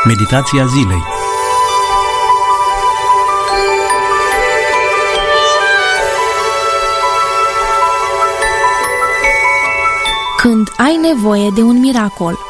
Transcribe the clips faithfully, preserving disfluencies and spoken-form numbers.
Meditația zilei. Când ai nevoie de un miracol.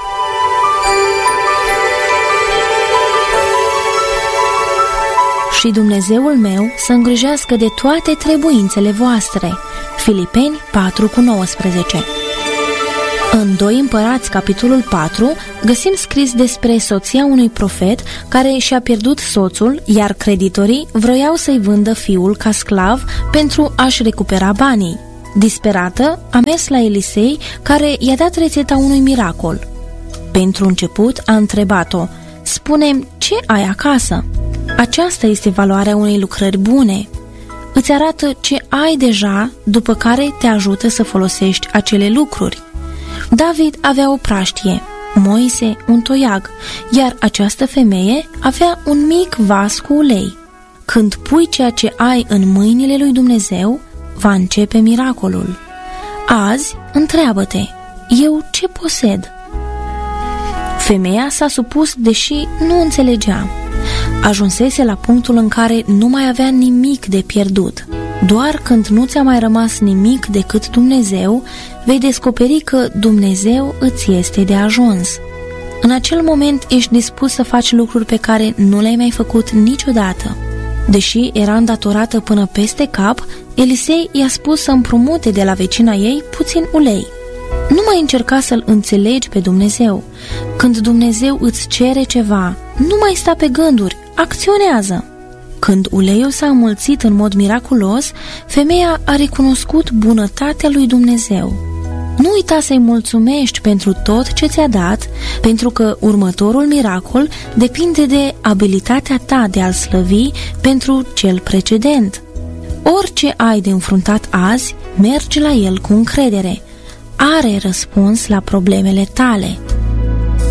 Și Dumnezeul meu să îngrijească de toate trebuințele voastre. Filipeni patru cu nouăsprezece. În doi Împărați, capitolul patru, găsim scris despre soția unui profet care și-a pierdut soțul, iar creditorii vroiau să-i vândă fiul ca sclav pentru a-și recupera banii. Disperată, a mers la Elisei, care i-a dat rețeta unui miracol. Pentru început a întrebat-o: spune-mi, ce ai acasă? Aceasta este valoarea unei lucrări bune. Îți arată ce ai deja, după care te ajută să folosești acele lucruri. David avea o praștie, Moise un toiag, iar această femeie avea un mic vas cu ulei. Când pui ceea ce ai în mâinile lui Dumnezeu, va începe miracolul. Azi, întreabă-te: eu ce posed? Femeia s-a supus, deși nu înțelegea. Ajunsese la punctul în care nu mai avea nimic de pierdut. Doar când nu ți-a mai rămas nimic decât Dumnezeu, vei descoperi că Dumnezeu îți este de ajuns. În acel moment ești dispus să faci lucruri pe care nu le-ai mai făcut niciodată. Deși era îndatorată până peste cap, Elisei i-a spus să împrumute de la vecina ei puțin ulei. Nu mai încerca să-L înțelegi pe Dumnezeu. Când Dumnezeu îți cere ceva, nu mai sta pe gânduri, acționează. Când uleiul s-a înmulțit în mod miraculos, femeia a recunoscut bunătatea lui Dumnezeu. Nu uita să-i mulțumești pentru tot ce ți-a dat, pentru că următorul miracol depinde de abilitatea ta de a-L slăvi pentru cel precedent. Orice ai de înfruntat azi, mergi la El cu încredere. Are răspuns la problemele tale.